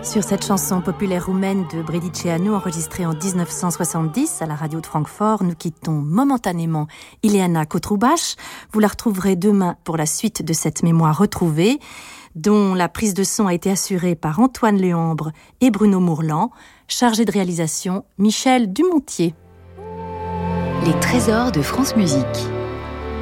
Sur cette chanson populaire roumaine de Brediceanu, enregistrée en 1970 à la radio de Francfort, nous quittons momentanément Ileana Cotrubaș. Vous la retrouverez demain pour la suite de cette mémoire retrouvée, dont la prise de son a été assurée par Antoine Léambre et Bruno Mourlan, chargé de réalisation Michel Dumontier. Les trésors de France Musique.